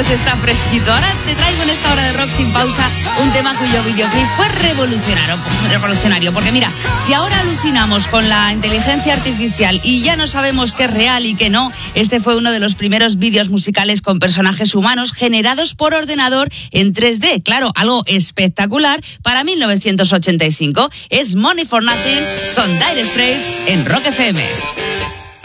pues está fresquito. Ahora te traigo en esta hora de rock sin pausa un tema cuyo videoclip fue revolucionario. Porque mira, si ahora alucinamos con la inteligencia artificial y ya no sabemos qué es real y qué no, este fue uno de los primeros vídeos musicales con personajes humanos generados por ordenador en 3D. Claro, algo espectacular para 1985. Es Money for Nothing, son Dire Straits en Rock FM.